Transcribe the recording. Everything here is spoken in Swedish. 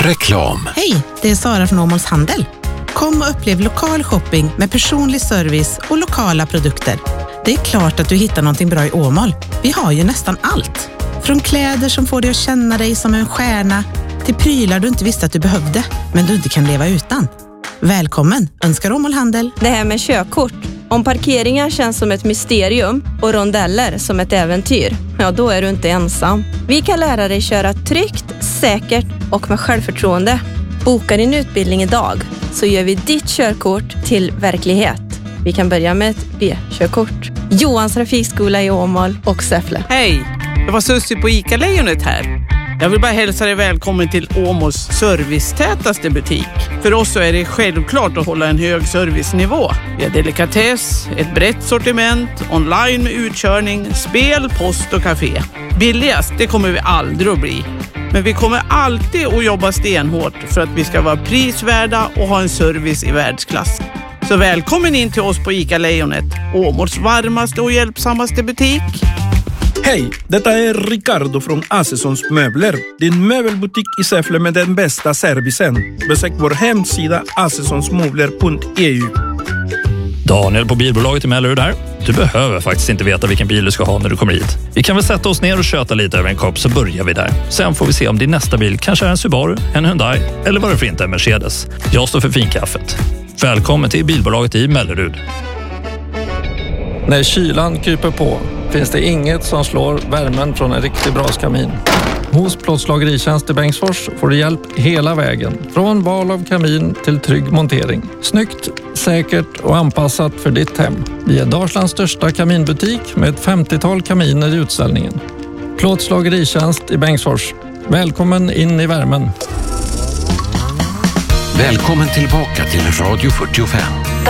Reklam. Hej, det är Sara från Åmåls Handel. Kom och upplev lokal shopping med personlig service och lokala produkter. Det är klart att du hittar någonting bra i Åmål. Vi har ju nästan allt. Från kläder som får dig att känna dig som en stjärna till prylar du inte visste att du behövde, men du inte kan leva utan. Välkommen, önskar Åmål Handel. Det här med körkort. Om parkeringar känns som ett mysterium och rondeller som ett äventyr, ja då är du inte ensam. Vi kan lära dig köra tryggt, säkert och med självförtroende. Boka din utbildning idag så gör vi ditt körkort till verklighet. Vi kan börja med ett B-körkort. Johans trafikskola i Åmål och Säffle. Hej, det var Sussi på ICA-lejonet här. Jag vill bara hälsa dig välkommen till Åmåls servicetätaste butik. För oss så är det självklart att hålla en hög servicenivå. Vi har delikatess, ett brett sortiment, online med utkörning, spel, post och café. Billigast, det kommer vi aldrig att bli. Men vi kommer alltid att jobba stenhårt för att vi ska vara prisvärda och ha en service i världsklass. Så välkommen in till oss på ICA-lejonet, Åmåls varmaste och hjälpsammaste butik. Hej, detta är Ricardo från Assessons möbler. Din möbelbutik i Säffle med den bästa servicen. Besök vår hemsida assessonsmöbler.eu. Daniel på bilbolaget i Mellerud där. Du behöver faktiskt inte veta vilken bil du ska ha när du kommer hit. Vi kan väl sätta oss ner och köta lite över en kopp så börjar vi där. Sen får vi se om din nästa bil kanske är en Subaru, en Hyundai eller vad det för inte är Mercedes. Jag står för finkaffet. Välkommen till bilbolaget i Mellerud. När kylan kryper på finns det inget som slår värmen från en riktigt braskamin. Hos Plåtslageritjänst i Bengtsfors får du hjälp hela vägen. Från val av kamin till trygg montering. Snyggt, säkert och anpassat för ditt hem. Vi är Dalslands största kaminbutik med ett 50-tal kaminer i utställningen. Plåtslageritjänst i Bengtsfors. Välkommen in i värmen. Välkommen tillbaka till Radio 45.